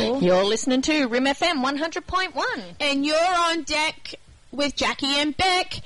104. You're listening to Rim FM 100.1. And you're on deck with Jackie and Beck.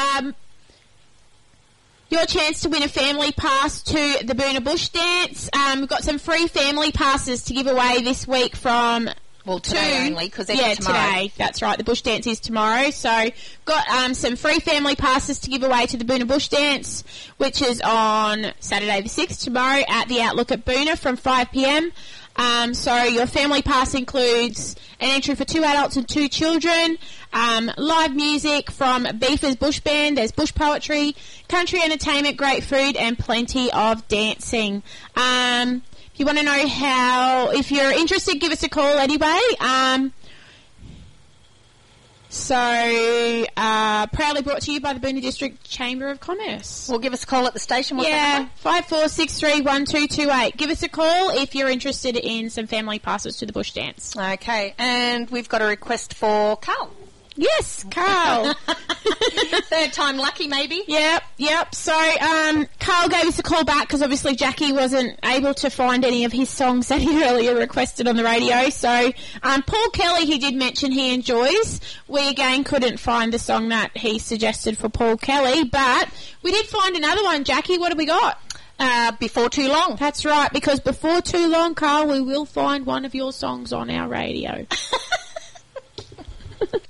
Your chance to win a family pass to the Boona Bush Dance. We've got some free family passes to give away this week from... Well, today only, because they're tomorrow. Today. That's right. The Bush Dance is tomorrow. So, got some free family passes to give away to the Boona Bush Dance, which is on Saturday the 6th, tomorrow, at the Outlook at Boona from 5 p.m. So, your family pass includes an entry for 2 adults and 2 children, live music from Beefers Bush Band, there's bush poetry, country entertainment, great food, and plenty of dancing. You want to know how, if you're interested, give us a call anyway. Proudly brought to you by the Boona District Chamber of Commerce. Well, give us a call at the station. What's yeah, 54631228. Give us a call if you're interested in some family passes to the Bush Dance. Okay, and we've got a request for Carl. Yes, Carl. Third time lucky, maybe. Yep. So, Carl gave us a call back because obviously Jackie wasn't able to find any of his songs that he earlier requested on the radio. So, Paul Kelly, he did mention he enjoys. We again couldn't find the song that he suggested for Paul Kelly, but we did find another one. Jackie, what have we got? Before Too Long. That's right, because before too long, Carl, we will find one of your songs on our radio.